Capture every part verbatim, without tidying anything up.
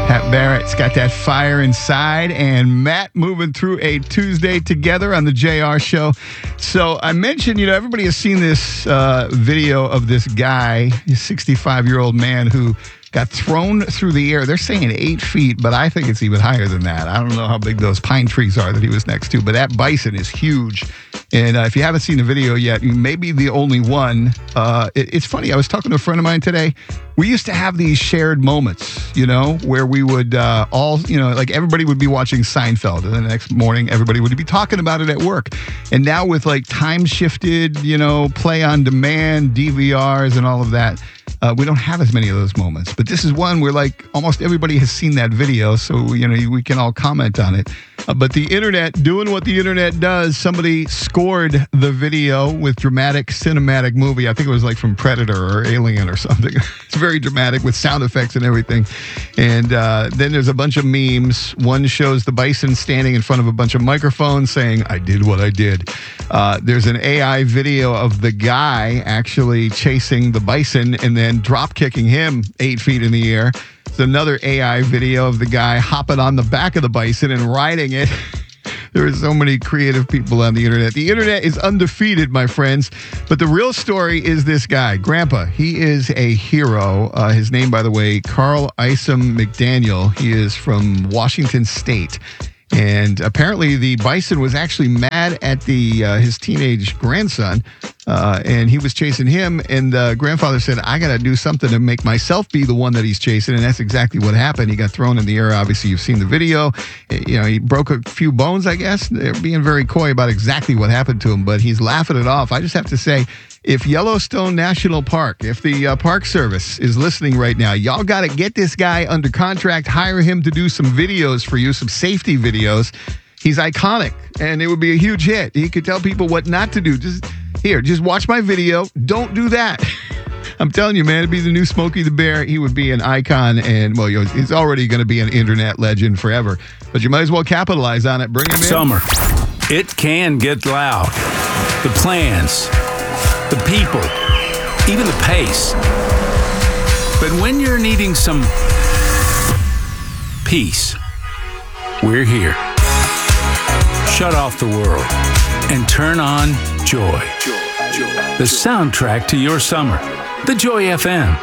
Pat Barrett's got that fire inside, and Matt moving through a Tuesday together on the J R Show. So I mentioned, you know, everybody has seen this uh, video of this guy, a sixty-five-year-old man who got thrown through the air. They're saying eight feet, but I think it's even higher than that. I don't know how big those pine trees are that he was next to, but that bison is huge. And uh, if you haven't seen the video yet, you may be the only one. Uh, it, it's funny. I was talking to a friend of mine today. We used to have these shared moments, you know, where we would uh, all, you know, like everybody would be watching Seinfeld, and the next morning everybody would be talking about it at work. And now with like time shifted, you know, play on demand, D V Rs and all of that, uh, we don't have as many of those moments. But this is one where like almost everybody has seen that video, so, you know, we can all comment on it. Uh, but the internet doing what the internet does, somebody scored the video with dramatic cinematic movie. I think it was like from Predator or Alien or something. It's very dramatic with sound effects and everything. And uh, then there's a bunch of memes. One shows the bison standing in front of a bunch of microphones saying, "I did what I did." Uh, there's an A I video of the guy actually chasing the bison and then drop kicking him eight feet in the air. There's another A I video of the guy hopping on the back of the bison and riding it. There are so many creative people on the internet. The internet is undefeated, my friends. But the real story is this guy, Grandpa. He is a hero. Uh, his name, by the way, Carl Isom McDaniel. He is from Washington State. And apparently the bison was actually mad at the uh, his teenage grandson, uh, and he was chasing him. And the grandfather said, "I got to do something to make myself be the one that he's chasing." And that's exactly what happened. He got thrown in the air. Obviously, you've seen the video. You know, he broke a few bones, I guess. They're being very coy about exactly what happened to him, but he's laughing it off. I just have to say, if Yellowstone National Park, if the uh, Park Service is listening right now, y'all got to get this guy under contract, hire him to do some videos for you, some safety videos. He's iconic, and it would be a huge hit. He could tell people what not to do. Just here, just watch my video. Don't do that. I'm telling you, man, it'd be the new Smokey the Bear. He would be an icon, and, well, you know, he's already going to be an internet legend forever. But you might as well capitalize on it. Bring him in. Summer. It can get loud. The plans, the people, even the pace. But when you're needing some peace, we're here. Shut off the world and turn on Joy. The soundtrack to your summer. The Joy F M.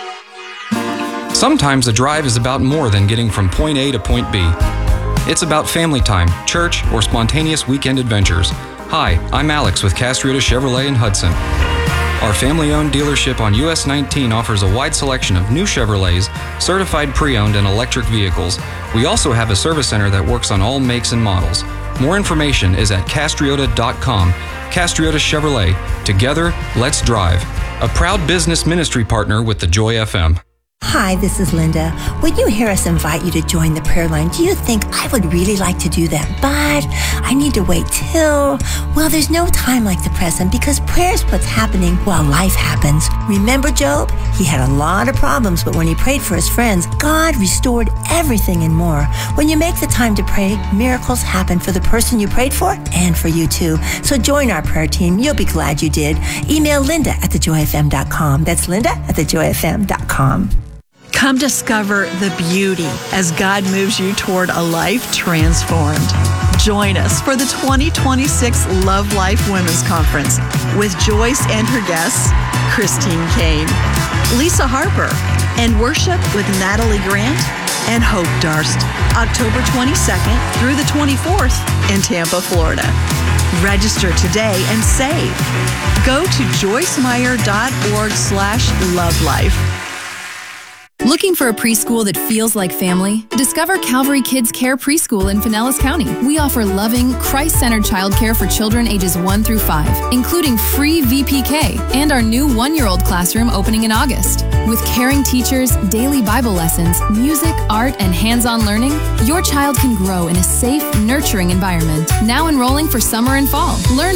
Sometimes a drive is about more than getting from point A to point B. It's about family time, church, or spontaneous weekend adventures. Hi, I'm Alex with Castriota Chevrolet in Hudson. Our family-owned dealership on U S nineteen offers a wide selection of new Chevrolets, certified pre-owned, and electric vehicles. We also have a service center that works on all makes and models. More information is at castriota dot com. Castriota Chevrolet. Together, let's drive. A proud business ministry partner with the Joy F M. Hi, this is Linda. When you hear us invite you to join the prayer line, do you think I would really like to do that? But I need to wait till... Well, there's no time like the present because prayer is what's happening while life happens. Remember Job? He had a lot of problems, but when he prayed for his friends, God restored everything and more. When you make the time to pray, miracles happen for the person you prayed for and for you too. So join our prayer team. You'll be glad you did. Email Linda at the joy f m dot com. That's Linda at the joy f m dot com. Come discover the beauty as God moves you toward a life transformed. Join us for the twenty twenty-six Love Life Women's Conference with Joyce and her guests, Christine Kane, Lisa Harper, and worship with Natalie Grant and Hope Darst, October twenty-second through the twenty-fourth in Tampa, Florida. Register today and save. Go to joyce meyer dot org slash love life. Looking for a preschool that feels like family? Discover Calvary Kids Care Preschool in Pinellas County. We offer loving, Christ-centered childcare for children ages one through five, including free V P K and our new one-year-old classroom opening in August. With caring teachers, daily Bible lessons, music, art, and hands-on learning, your child can grow in a safe, nurturing environment. Now enrolling for summer and fall. Learn more at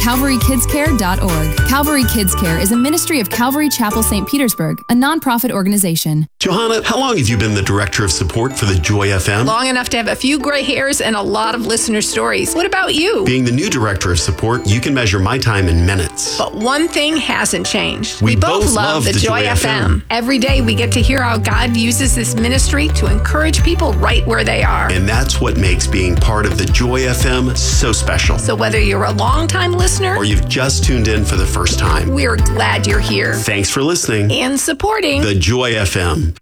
calvary kids care dot org. Calvary Kids Care is a ministry of Calvary Chapel, Saint Petersburg, a nonprofit organization. Johanna, how long have you been the director of support for the Joy F M? Long enough to have a few gray hairs and a lot of listener stories. What about you? Being the new director of support, you can measure my time in minutes. But one thing hasn't changed. We, We both, both love, love the, the Joy, Joy F M. F M. Every day we get to hear how God uses this ministry to encourage people right where they are. And that's what makes being part of the Joy F M so special. So whether you're a longtime listener Or you've just tuned in for the first time, we're glad you're here thanks for listening. and supporting The Joy F M.